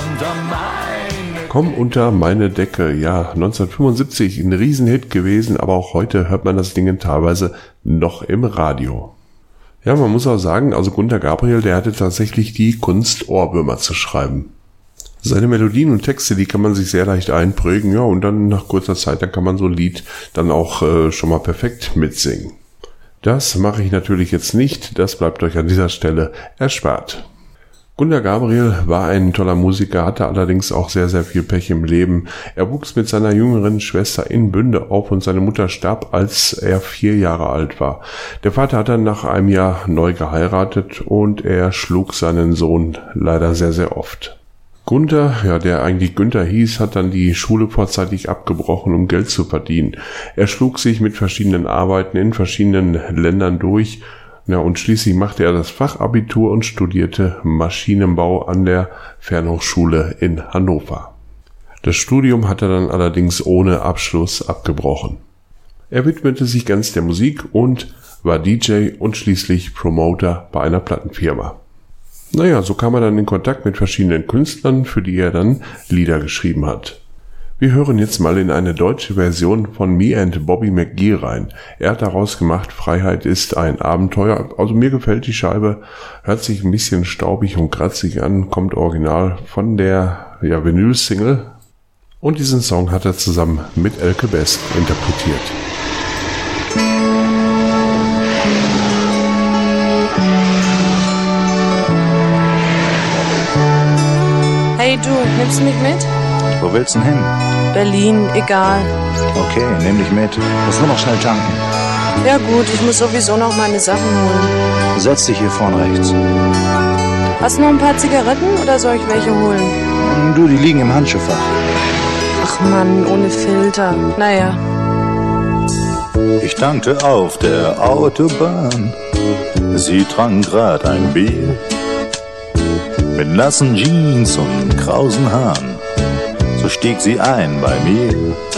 Komm unter meine Decke, ja, 1975 ein Riesenhit gewesen, aber auch heute hört man das Ding teilweise noch im Radio. Ja, man muss auch sagen, also Gunter Gabriel, der hatte tatsächlich die Kunst, Ohrwürmer zu schreiben. Seine Melodien und Texte, die kann man sich sehr leicht einprägen, ja, und dann nach kurzer Zeit, dann kann man so ein Lied dann auch schon mal perfekt mitsingen. Das mache ich natürlich jetzt nicht, das bleibt euch an dieser Stelle erspart. Gunter Gabriel war ein toller Musiker, hatte allerdings auch sehr, sehr viel Pech im Leben. Er wuchs mit seiner jüngeren Schwester in Bünde auf und seine Mutter starb, als er 4 Jahre alt war. Der Vater hat dann nach einem Jahr neu geheiratet und er schlug seinen Sohn leider sehr, sehr oft. Gunter, ja, der eigentlich Günther hieß, hat dann die Schule vorzeitig abgebrochen, um Geld zu verdienen. Er schlug sich mit verschiedenen Arbeiten in verschiedenen Ländern durch. Ja, und schließlich machte er das Fachabitur und studierte Maschinenbau an der Fernhochschule in Hannover. Das Studium hat er dann allerdings ohne Abschluss abgebrochen. Er widmete sich ganz der Musik und war DJ und schließlich Promoter bei einer Plattenfirma. Naja, so kam er dann in Kontakt mit verschiedenen Künstlern, für die er dann Lieder geschrieben hat. Wir hören jetzt mal in eine deutsche Version von Me and Bobby McGee rein. Er hat daraus gemacht, Freiheit ist ein Abenteuer. Also mir gefällt die Scheibe, hört sich ein bisschen staubig und kratzig an, kommt original von der Vinyl-Single. Und diesen Song hat er zusammen mit Elke Best interpretiert. Hey du, nimmst du mich mit? Wo willst du denn hin? Berlin, egal. Okay, nehm dich mit. Muss nur noch schnell tanken. Ja gut, ich muss sowieso noch meine Sachen holen. Setz dich hier vorne rechts. Hast du noch ein paar Zigaretten oder soll ich welche holen? Du, die liegen im Handschuhfach. Ach Mann, ohne Filter. Naja. Ich tankte auf der Autobahn. Sie trank grad ein Bier. Mit nassen Jeans und krausen Haaren. So stieg sie ein bei mir.